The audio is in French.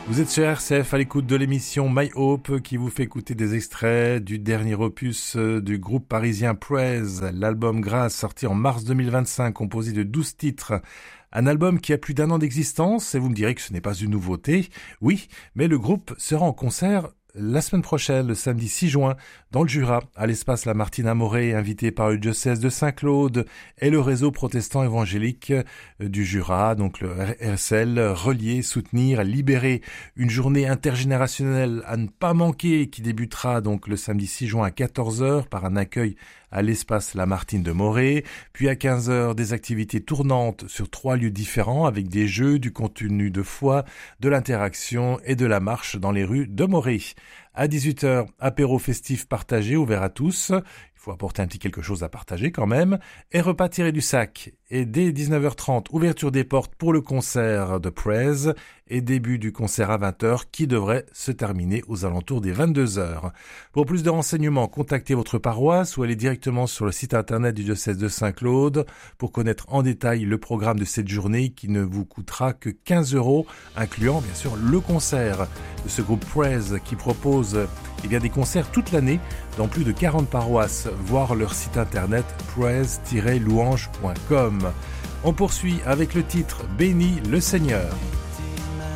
Vous êtes sur RCF à l'écoute de l'émission My Hope qui vous fait écouter des extraits du dernier opus du groupe parisien Praise, l'album Grâce sorti en mars 2025 composé de 12 titres. Un album qui a plus d'1 an d'existence et vous me direz que ce n'est pas une nouveauté. Oui, mais le groupe sera en concert la semaine prochaine, le samedi 6 juin, dans le Jura, à l'espace Lamartine à Morée, invité par le diocèse de Saint-Claude et le réseau protestant évangélique du Jura, donc le RSL, relier, soutenir, libérer, une journée intergénérationnelle à ne pas manquer qui débutera donc le samedi 6 juin à 14h par un accueil à l'espace Lamartine de Morée, puis à 15h des activités tournantes sur 3 lieux différents avec des jeux, du contenu de foi, de l'interaction et de la marche dans les rues de Morée. À 18h, apéro festif partagé ouvert à tous. Il faut apporter un petit quelque chose à partager quand même. Et repas tiré du sac. Et dès 19h30, ouverture des portes pour le concert de Praise et début du concert à 20h qui devrait se terminer aux alentours des 22h. Pour plus de renseignements, contactez votre paroisse ou allez directement sur le site internet du diocèse de Saint-Claude pour connaître en détail le programme de cette journée qui ne vous coûtera que 15€, incluant bien sûr le concert de ce groupe Praise qui propose des concerts toute l'année dans plus de 40 paroisses. Voir leur site internet praise-louange.com. On poursuit avec le titre Bénis le Seigneur.